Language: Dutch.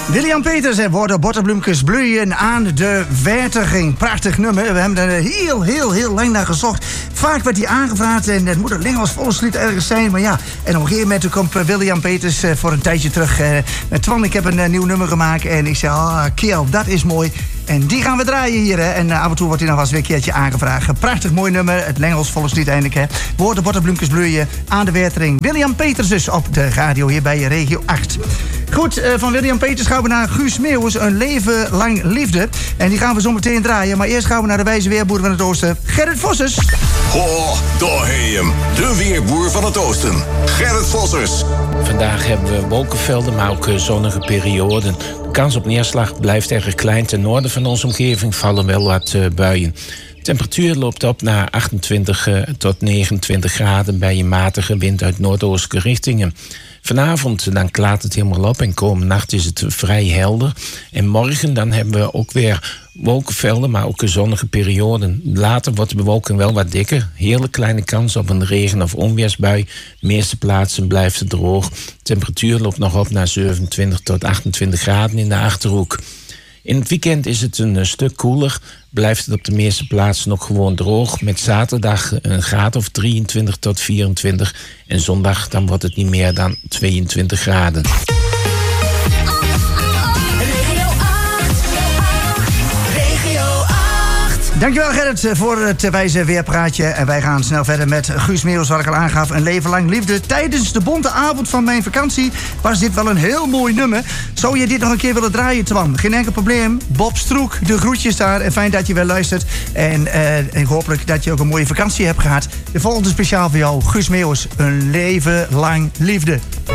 William Peters en Worden bottenbloemkes bloeien aan de Wetering. Prachtig nummer. We hebben er heel lang naar gezocht. Vaak werd hij aangevraagd en het moet een Lingels volkslied ergens zijn. Maar ja, en op een gegeven moment komt William Peters voor een tijdje terug. Met Twan, ik heb een nieuw nummer gemaakt. En ik zei, Kiel, dat is mooi. En die gaan we draaien hier. Hè. En af en toe wordt hij nog wel eens weer een keertje aangevraagd. Prachtig mooi nummer. Het Lengels volkslied eindelijk. Hè. Worden bottenbloemkes bloeien aan de Wetering. William Peters dus op de radio hier bij Regio 8. Goed, van William Peters gaan we naar Guus Meeuwis. Een leven lang liefde. En die gaan we zo meteen draaien. Maar eerst gaan we naar de wijze weerboer van het Oosten. Gerrit Vossers. Ho, daar heet hem. De weerboer van het Oosten. Gerrit Vossers. Vandaag hebben we wolkenvelden, maar ook zonnige perioden. De kans op neerslag blijft erg klein. Ten noorden van onze omgeving vallen wel wat buien. De temperatuur loopt op naar 28 tot 29 graden... bij een matige wind uit noordoostelijke richtingen. Vanavond dan klaart het helemaal op en komende nacht is het vrij helder. En morgen dan hebben we ook weer wolkenvelden, maar ook zonnige perioden. Later wordt de bewolking wel wat dikker. Hele kleine kans op een regen- of onweersbui. De meeste plaatsen blijft het droog. De temperatuur loopt nog op naar 27 tot 28 graden in de Achterhoek. In het weekend is het een stuk koeler. Blijft het op de meeste plaatsen nog gewoon droog. Met zaterdag een graad of 23 tot 24. En zondag dan wordt het niet meer dan 22 graden. Dankjewel Gerrit voor het wijze weerpraatje. En wij gaan snel verder met Guus Meeuwis, wat ik al aangaf. Een leven lang liefde. Tijdens de bonte avond van mijn vakantie was dit wel een heel mooi nummer. Zou je dit nog een keer willen draaien, Twan? Geen enkel probleem. Bob Stroek, de groetjes daar. En fijn dat je weer luistert. En hopelijk dat je ook een mooie vakantie hebt gehad. De volgende speciaal voor jou, Guus Meeuwis. Een leven lang liefde.